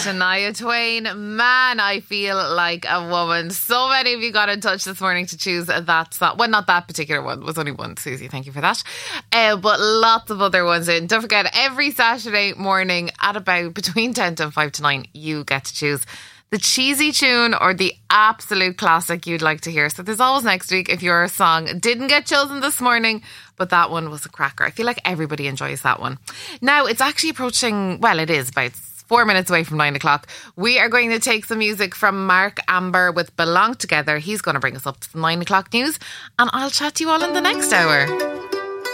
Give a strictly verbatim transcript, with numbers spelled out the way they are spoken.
Shania Twain, man, I feel like a woman. So many of you got in touch this morning to choose that song. Well, not that particular one. It was only one, Susie. Thank you for that. Uh, but lots of other ones in. Don't forget, every Saturday morning at about between ten to five to nine, you get to choose the cheesy tune or the absolute classic you'd like to hear. So there's always next week if your song didn't get chosen this morning, but that one was a cracker. I feel like everybody enjoys that one. Now, it's actually approaching, well, it is about four minutes away from nine o'clock. We are going to take some music from Mark Amber with Belong Together. He's going to bring us up to the nine o'clock news, and I'll chat to you all in the next hour.